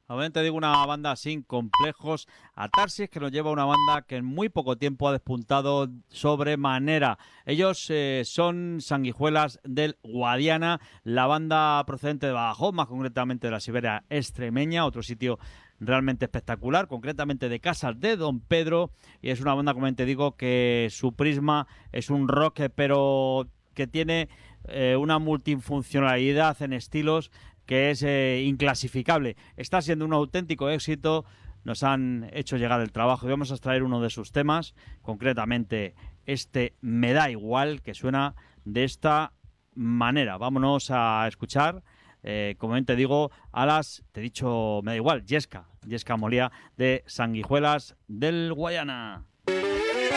Obviamente digo una banda sin complejos. Atarsis, que nos lleva una banda que en muy poco tiempo ha despuntado sobremanera. Ellos son Sanguijuelas del Guadiana, la banda procedente de Badajoz, más concretamente de la Siberia extremeña, otro sitio realmente espectacular, concretamente de Casas de Don Pedro, y es una banda, como te digo, que su prisma es un rock, pero que tiene una multifuncionalidad en estilos que es inclasificable. Está siendo un auténtico éxito. Nos han hecho llegar el trabajo y vamos a extraer uno de sus temas, concretamente este Me da igual, que suena de esta manera. Vámonos a escuchar, como te digo, te he dicho, me da igual, Yesca Molía, de Sanguijuelas del Guayana.